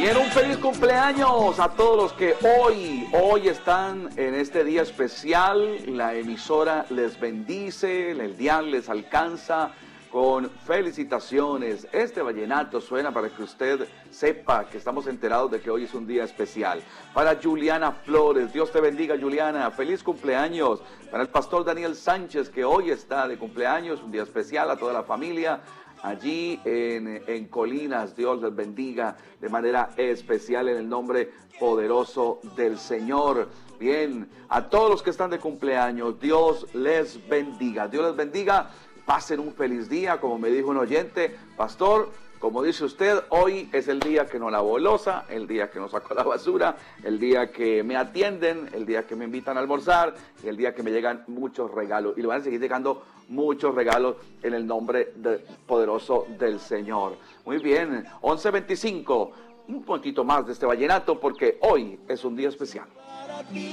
Bien, un feliz cumpleaños a todos los que hoy están en este día especial. La emisora les bendice, el dial les alcanza con felicitaciones. Este vallenato suena para que usted sepa que estamos enterados de que hoy es un día especial. Para Juliana Flores, Dios te bendiga, Juliana, feliz cumpleaños. Para el pastor Daniel Sánchez, que hoy está de cumpleaños, un día especial a toda la familia. Allí en Colinas, Dios les bendiga de manera especial en el nombre poderoso del Señor. Bien, a todos los que están de cumpleaños, Dios les bendiga. Dios les bendiga, pasen un feliz día, como me dijo un oyente, pastor. Como dice usted, hoy es el día que no lavo loza, el día que no saco la basura, el día que me atienden, el día que me invitan a almorzar y el día que me llegan muchos regalos. Y le van a seguir llegando muchos regalos en el nombre poderoso del Señor. Muy bien, 11:25, un poquito más de este vallenato porque hoy es un día especial.